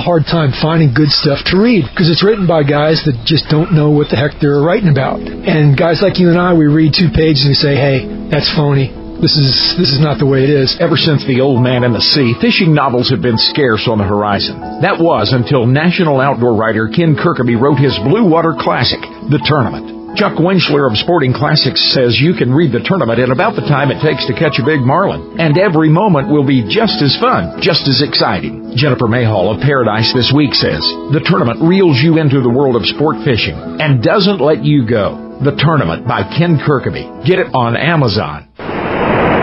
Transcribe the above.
hard time finding good stuff to read because it's written by guys that just don't know what the heck they're writing about. And guys like you and I, we read 2 pages and we say, hey, that's phony. This is not the way it is. Ever since The Old Man and the Sea, fishing novels have been scarce on the horizon. That was until national outdoor writer Ken Kirkaby wrote his Blue Water Classic, The Tournament. Chuck Winchler of Sporting Classics says you can read The Tournament in about the time it takes to catch a big marlin. And every moment will be just as fun, just as exciting. Jennifer Mayhall of Paradise This Week says, The Tournament reels you into the world of sport fishing and doesn't let you go. The Tournament by Ken Kirkaby. Get it on Amazon.